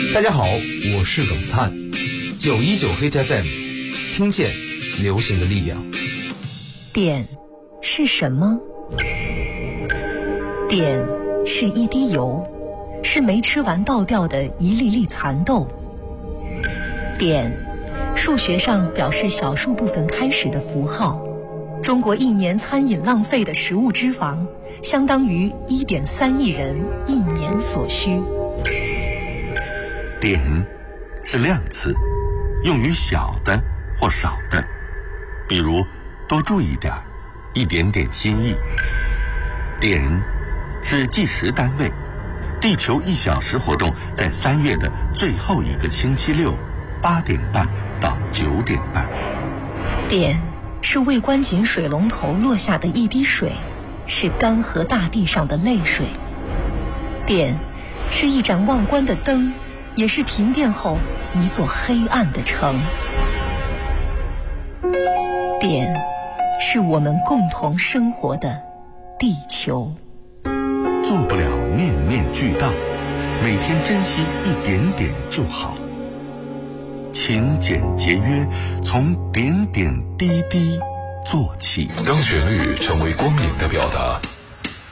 大家好，我是耿斯坦，919 Hit FM， 听见流行的力量。 碘是什么？碘是一滴油，是没吃完倒掉的一粒粒蚕豆。碘，数学上表示小数部分开始的符号。中国一年餐饮浪费的食物脂肪，相当于1.3亿人一年所需。 碘是量词，用于小的或少的，比如多注意点，一点点心意。碘是计时单位，地球1小时活动在3月的最后一个星期六，8点半到9点半。 碘是未关紧水龙头落下的一滴水，是干涸大地上的泪水。碘是一盏忘关的灯，也是停电后一座黑暗的城。碘是我们共同生活的地球。 做不了面面俱到，每天珍惜一点点就好。勤俭节约，从点点滴滴做起。 当旋律成为光影的表达，